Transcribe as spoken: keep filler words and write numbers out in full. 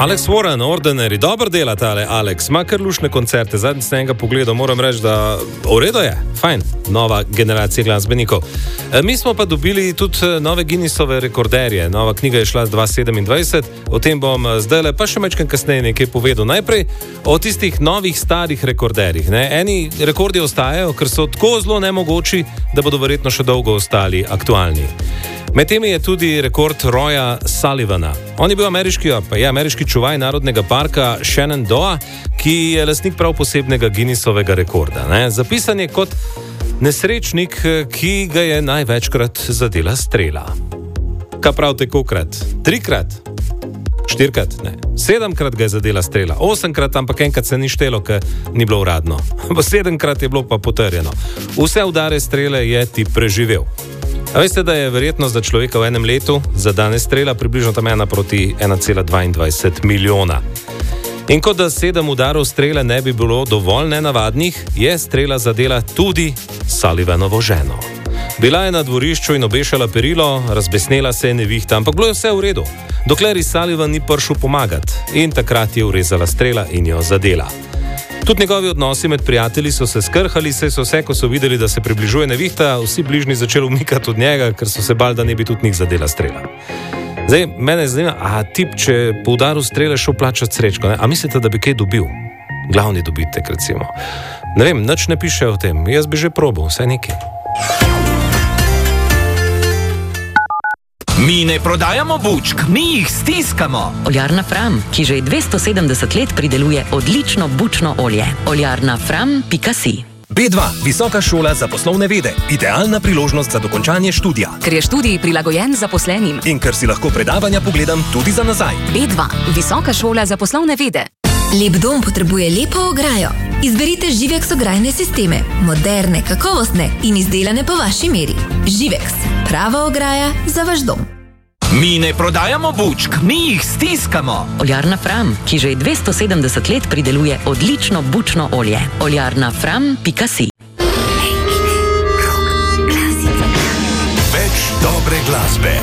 Alex Warren, Ordinary, dobro dela tale Alex, ima kar lušne koncerte, zadnjič sem enega pogledal, moram reči, da v redu je, fajn, nova generacija glasbenikov. E, mi smo pa dobili tudi nove Guinnessove rekorderje, nova knjiga je šla z dva tisoč sedemindvajset, o tem bom zdajle pa še mečkaj kasneje nekaj povedal. Najprej o tistih novih starih rekorderjih. Ne? Eni rekordi ostajajo, ker so tako zelo nemogoči, da bodo verjetno še dolgo ostali aktualni. Med temi je tudi rekord Roya Sullivana. On je bil ameriški, pa je ameriški čuvaj narodnega parka Shenandoah, ki je lastnik prav posebnega Guinnessovega rekorda. Ne? Zapisan je kot nesrečnik, ki ga je največkrat zadela strela. Kaj pravite, kolikrat? Trikrat? Štirikrat? Ne. Sedemkrat ga je zadela strela. Osemkrat, ampak enkrat se ni štelo, ker ni bilo uradno. Sedemkrat je bilo pa potrjeno. Vse udare strele je ti preživel. A veste, da je verjetnost, da človeka v enem letu zadane strela približno tam ena proti ena cela dvaindvajset milijona. In kot da sedem udarov strele ne bi bilo dovolj nenavadnih, je strela zadela tudi Sullivanovo ženo. Bila je na dvorišču in obešala perilo, razbesnela se je nevihta, ampak bilo je vse v redu, dokler ji Sullivan ni prišel pomagati in takrat je urezala strela in jo zadela. Tudi njegovi odnosi med prijatelji so se skrhali, saj so se, ko so videli, da se približuje nevihta, vsi bližnji začeli umikati od njega, ker so se bali, da ne bi tudi njih zadela strela. Zdaj, mene zanima, a tip, če po udaru strele šel plačati srečko, ne? A mislite, da bi kaj dobil? Glavni dobitek, recimo. Ne vem, nič ne piše o tem, jaz bi že probal, vsaj nekaj. Mi ne prodajamo bučk, mi jih stiskamo. Oljarna Fram, ki že dvesto sedemdeset let prideluje odlično bučno olje. oljarna fram pika si. B dva, visoka šola za poslovne vede. Idealna priložnost za dokončanje študija. Ker je študij prilagojen zaposlenim. In ker si lahko predavanja pogledam tudi za nazaj. B dva, visoka šola za poslovne vede. Lep dom potrebuje lepo ograjo. Izberite Živex ograjne sisteme. Moderne, kakovostne in izdelane po vaši meri. Živex, prava ograja za vaš dom. Mi ne prodajamo bučk, mi jih stiskamo. Oljarna Fram, ki že dvesto sedemdeset let prideluje odlično bučno olje. oljarna fram pika si. Več dobre glasbe.